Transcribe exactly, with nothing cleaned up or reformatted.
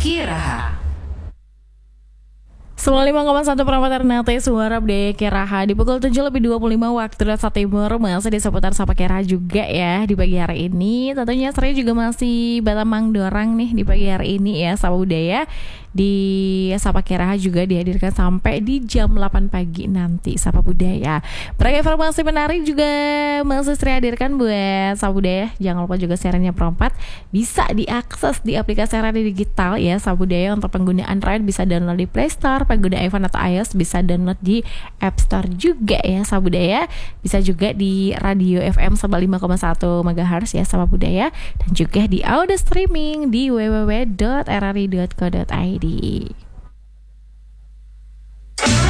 Kiraha. sembilan puluh lima koma satu Permata Ternate Suara Budaya Kiraha di pukul tujuh lebih dua puluh lima waktu Indonesia Timur. Masih di seputar Sapa Kiraha juga ya di pagi hari ini. Tentunya saya juga masih batamang dorang nih di pagi hari ini ya. Sapa Budaya di Sapa Kiraha juga dihadirkan sampai di jam delapan pagi nanti. Sapa Budaya. Beragam informasi menarik juga masih saya hadirkan buat Sapa Budaya. Jangan lupa juga siarannya perempat bisa diakses di aplikasi radio digital ya Sapa Budaya. Untuk pengguna Android bisa download di Play Store, pengguna iPhone atau iOS bisa download di App Store juga ya Sapa Budaya. Bisa juga di radio F M sembilan puluh lima koma satu megahertz ya Sapa Budaya, dan juga di audio streaming di w w w dot r r i dot co dot i d.